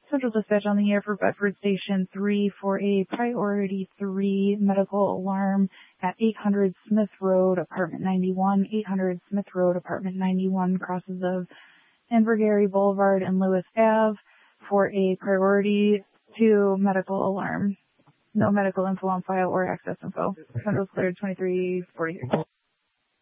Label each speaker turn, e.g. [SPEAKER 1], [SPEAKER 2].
[SPEAKER 1] Central Dispatch on the air for Bedford Station 3 for a Priority 3 medical alarm at 800 Smith Road, Apartment 91, 800 Smith Road, Apartment 91, crosses of Invergary Boulevard and Lewis Ave for a Priority 2 medical alarm. No medical info on file or access info. Central's cleared 2346.